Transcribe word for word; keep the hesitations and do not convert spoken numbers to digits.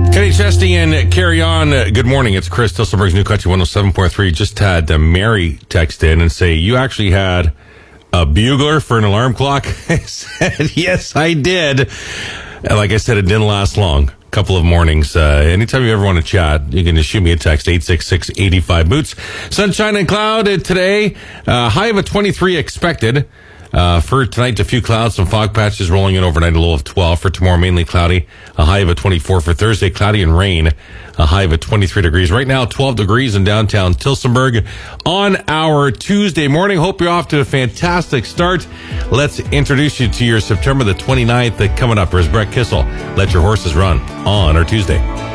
Kenny Chesney and Carry On. Uh, good morning. It's Chris Tilsonburg's New Country one oh seven point three. Just had uh, Mary text in and say, you actually had a bugler for an alarm clock? I said, yes, I did. And like I said, it didn't last long. A couple of mornings. Uh, anytime you ever want to chat, you can just shoot me a text, eight six six, eight five, boots. Sunshine and cloud today. Uh, high of a twenty-three expected. Uh, for tonight, a few clouds, some fog patches rolling in overnight, a low of twelve. For tomorrow, mainly cloudy, a high of a twenty-four. For Thursday, cloudy and rain, a high of a twenty-three degrees. Right now, twelve degrees in downtown Tilsonburg on our Tuesday morning. Hope you're off to a fantastic start. Let's introduce you to your September the twenty-ninth. Coming up, here's Brett Kissel. Let your horses run on our Tuesday.